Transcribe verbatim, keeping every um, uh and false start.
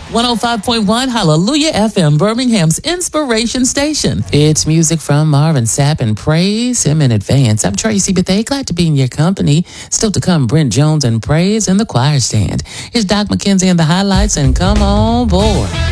one oh five point one Hallelujah F M, Birmingham's inspiration station. It's music from Marvin Sapp and praise him in advance. I'm Tracy Bethea, glad to be in your company. Still to come, Brent Jones and praise in the choir stand. Here's Doc McKenzie and the highlights, and come on board.